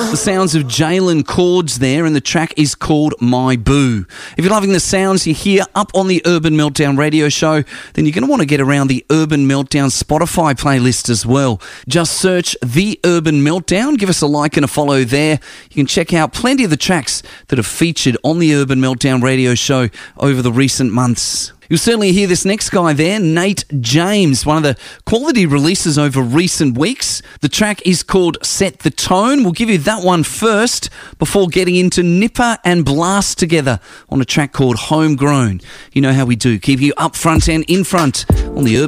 The sounds of Jalen Chords there, and the track is called My Boo. If you're loving the sounds you hear up on the Urban Meltdown radio show, then you're going to want to get around the Urban Meltdown Spotify playlist as well. Just search The Urban Meltdown, give us a like and a follow there. You can check out plenty of the tracks that have featured on the Urban Meltdown radio show over the recent months. You'll certainly hear this next guy there, Nate James, one of the quality releases over recent weeks. The track is called Set the Tone. We'll give you that one first before getting into Nipper and Blast together on a track called Homegrown. You know how we do. Keep you up front and in front on the Urban